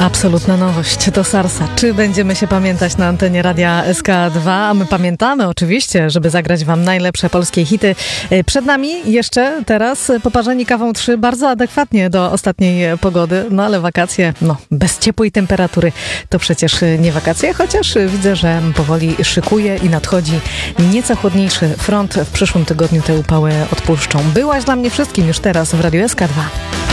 Absolutna nowość to Sarsa. Czy będziemy się pamiętać na antenie Radia SK2? A my pamiętamy oczywiście, żeby zagrać wam najlepsze polskie hity. Przed nami jeszcze teraz poparzeni kawą 3 bardzo adekwatnie do ostatniej pogody. No ale wakacje, bez ciepłej temperatury to przecież nie wakacje, chociaż widzę, że powoli szykuje i nadchodzi nieco chłodniejszy front. W przyszłym tygodniu te upały odpuszczą. Byłaś dla mnie wszystkim już teraz w Radiu SK2.